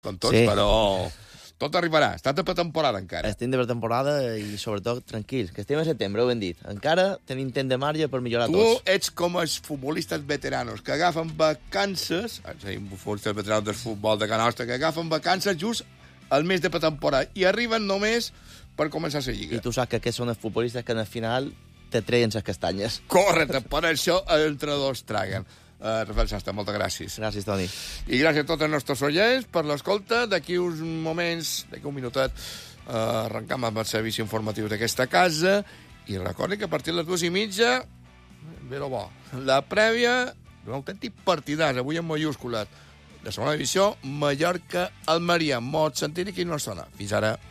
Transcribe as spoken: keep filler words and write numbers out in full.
com tots, Sí. però tot arribarà. Està de pretemporada encara. Estem de pretemporada i, sobretot, tranquils, que estem a setembre, ho hem dit. Encara tenim temps de marge per millorar Tu tots. ets com els futbolistes veteranos que agafen vacances, és a dir, futbolistes veteranos del futbol de Can Nostra, que agafen vacances just al mes de pretemporada i arriben només per començar la lliga. I tu saps que aquests són els futbolistes que, al final, te treien les castanyes. Correcte, per això entre dos traguen. Uh, Rafael Sastre, moltes gràcies. Gràcies, Toni. I gràcies a tots els nostres oients per l'escolta. D'aquí uns moments, d'aquí un minutet, uh, arrencam amb els servicis informatius d'aquesta casa. I recordin que a partir de les dues i mitja, bé o bo, la prèvia d'un autèntic partidàs, avui en mayúscules, de segona divisió, Mallorca-Almeria. Molt sentit aquí no sona. Fins ara.